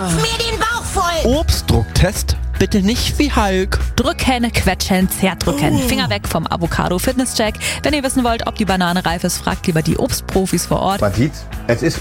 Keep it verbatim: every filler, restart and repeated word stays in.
Rupf mir den Bauch voll. Obstdrucktest? Bitte nicht wie Hulk. Drücken, quetschen, zerdrücken. Oh. Finger weg vom Avocado-Fitness-Check. Wenn ihr wissen wollt, ob die Banane reif ist, fragt lieber die Obstprofis vor Ort. Man sieht's, es ist